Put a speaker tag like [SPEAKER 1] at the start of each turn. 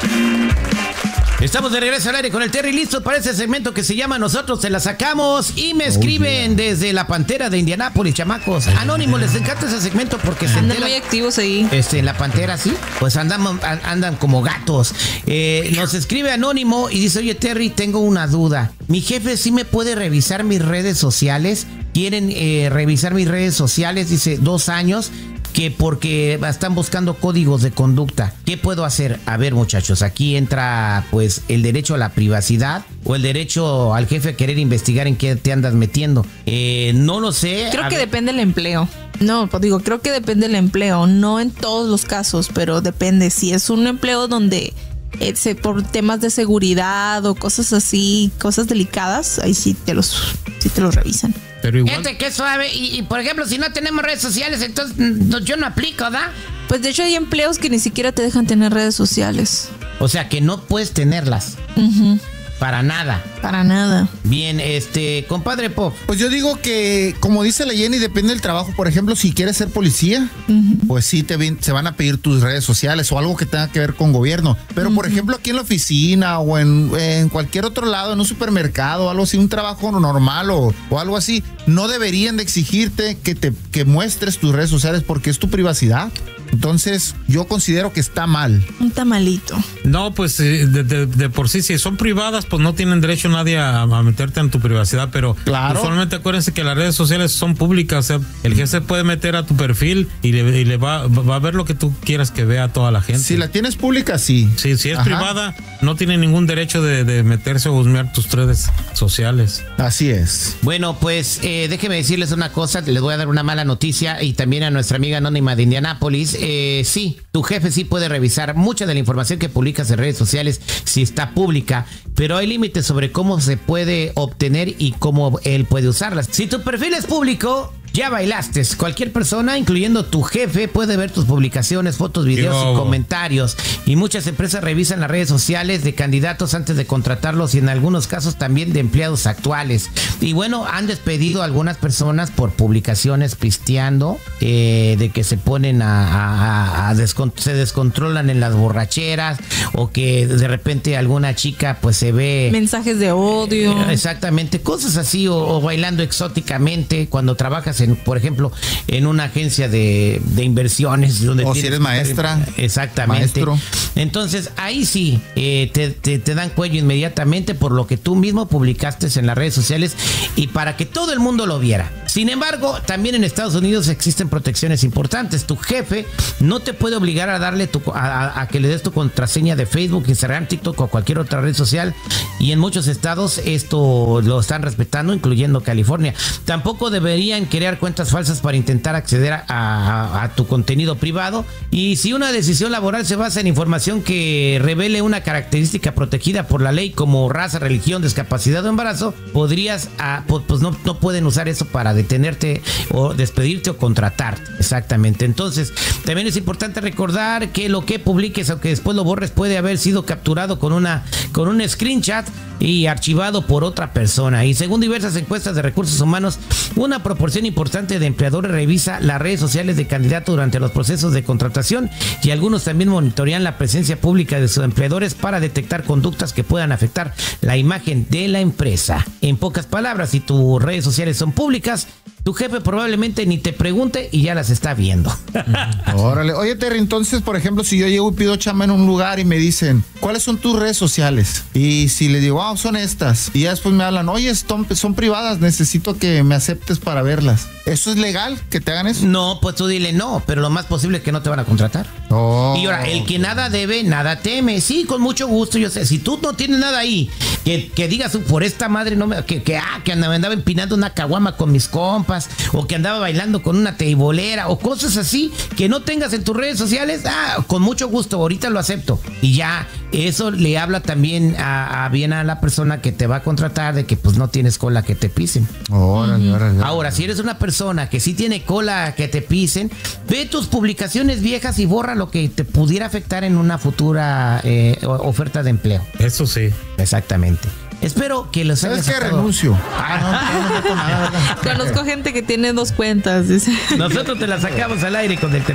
[SPEAKER 1] Estamos de regreso al aire con el Terry, listo para ese segmento que se llama Nosotros te la sacamos. Y me escriben desde la Pantera de Indianápolis, chamacos. Anónimo, les encanta ese segmento porque se
[SPEAKER 2] andan muy activos ahí.
[SPEAKER 1] En la Pantera, sí. Pues andan como gatos. Nos escribe Anónimo y dice: oye, Terry, tengo una duda. Mi jefe sí me puede revisar mis redes sociales. Quieren revisar mis redes sociales, dice 2 años. Que porque están buscando códigos de conducta. ¿Qué puedo hacer? A ver, muchachos, aquí entra pues el derecho a la privacidad o el derecho al jefe a querer investigar en qué te andas metiendo. No lo sé.
[SPEAKER 2] Creo que depende del empleo. No, pues digo, creo que depende del empleo. No en todos los casos, pero depende. Si es un empleo donde por temas de seguridad o cosas así, cosas delicadas, ahí sí te los revisan.
[SPEAKER 3] Pero igual.
[SPEAKER 1] Gente, qué suave. Y por ejemplo, si no tenemos redes sociales, entonces yo no aplico, ¿da?
[SPEAKER 2] Pues de hecho hay empleos que ni siquiera te dejan tener redes sociales.
[SPEAKER 1] O sea, que no puedes tenerlas.
[SPEAKER 2] Uh-huh.
[SPEAKER 1] Para nada.
[SPEAKER 2] Para nada.
[SPEAKER 1] Bien, compadre Pop.
[SPEAKER 4] Pues yo digo que, como dice la Jenny, depende del trabajo. Por ejemplo, si quieres ser policía, pues sí, se van a pedir tus redes sociales o algo que tenga que ver con gobierno. Pero, por ejemplo, aquí en la oficina o en cualquier otro lado, en un supermercado, algo así, un trabajo normal o algo así, no deberían de exigirte que muestres tus redes sociales porque es tu privacidad. Entonces, yo considero que está mal.
[SPEAKER 2] Un tamalito.
[SPEAKER 3] No, pues de por sí, si son privadas, pues no tienen derecho nadie a meterte en tu privacidad, pero
[SPEAKER 4] claro.
[SPEAKER 3] Usualmente acuérdense que las redes sociales son públicas, o sea, el jefe puede meter a tu perfil y le va a ver lo que tú quieras que vea a toda la gente.
[SPEAKER 4] Si la tienes pública, sí.
[SPEAKER 3] Sí, si es privada, no tiene ningún derecho de meterse o husmear tus redes sociales.
[SPEAKER 4] Así es.
[SPEAKER 1] Bueno, pues déjeme decirles una cosa, les voy a dar una mala noticia y también a nuestra amiga anónima de Indianápolis. Sí, tu jefe sí puede revisar mucha de la información que publicas en redes sociales si está pública, pero hay límites sobre cómo se puede obtener y cómo él puede usarlas. Si tu perfil es público, ya bailaste. Cualquier persona, incluyendo tu jefe, puede ver tus publicaciones, fotos, videos y comentarios. Y muchas empresas revisan las redes sociales de candidatos antes de contratarlos y en algunos casos también de empleados actuales. Y bueno, han despedido a algunas personas por publicaciones pisteando, de que se ponen se descontrolan en las borracheras o que de repente alguna chica pues se ve...
[SPEAKER 2] mensajes de odio.
[SPEAKER 1] Exactamente, cosas así o bailando exóticamente cuando trabajas por ejemplo, en una agencia de inversiones donde
[SPEAKER 4] o si eres maestra.
[SPEAKER 1] Exactamente.
[SPEAKER 4] Maestro.
[SPEAKER 1] Entonces, ahí sí, te dan cuello inmediatamente por lo que tú mismo publicaste en las redes sociales y para que todo el mundo lo viera. Sin embargo, también en Estados Unidos existen protecciones importantes. Tu jefe no te puede obligar a darle a que le des tu contraseña de Facebook, Instagram, TikTok o cualquier otra red social. Y en muchos estados esto lo están respetando, incluyendo California. Tampoco deberían crear cuentas falsas para intentar acceder a tu contenido privado. Y si una decisión laboral se basa en información que revele una característica protegida por la ley como raza, religión, discapacidad o embarazo, pues no pueden usar eso para detenerte o despedirte o contratarte. Exactamente. Entonces, también es importante recordar que lo que publiques, aunque después lo borres, puede haber sido capturado con un screenshot y archivado por otra persona. Y según diversas encuestas de recursos humanos, una proporción importante de empleadores revisa las redes sociales de candidatos durante los procesos de contratación y algunos también monitorean la presencia pública de sus empleadores para detectar conductas que puedan afectar la imagen de la empresa. En pocas palabras, si tus redes sociales son públicas, tu jefe probablemente ni te pregunte y ya las está viendo.
[SPEAKER 4] Órale. Oye, Terry, entonces, por ejemplo, si yo llego y pido chamba en un lugar y me dicen, ¿cuáles son tus redes sociales? Y si le digo, son estas. Y ya después me hablan, oye, son privadas, necesito que me aceptes para verlas. ¿Eso es legal que te hagan eso?
[SPEAKER 1] No, pues tú dile no, pero lo más posible es que no te van a contratar. Y ahora, el que nada debe, nada teme. Sí, con mucho gusto, yo sé. Si tú no tienes nada ahí, que digas, por esta madre, no me, que andaba empinando una caguama con mis compas, o que andaba bailando con una teibolera, o cosas así, que no tengas en tus redes sociales, con mucho gusto, ahorita lo acepto. Y ya, eso le habla también bien a la persona que te va a contratar, de que pues no tienes cola que te pisen.
[SPEAKER 4] Órale.
[SPEAKER 1] Ahora, si eres una persona que sí tiene cola que te pisen, ve tus publicaciones viejas y borra lo que te pudiera afectar en una futura oferta de empleo.
[SPEAKER 3] Eso sí.
[SPEAKER 1] Exactamente. Espero que los hayas
[SPEAKER 4] sacado. ¿Sabes qué? Renuncio.
[SPEAKER 2] Conozco gente que tiene 2 cuentas, dice.
[SPEAKER 1] Nosotros te la sacamos al aire con el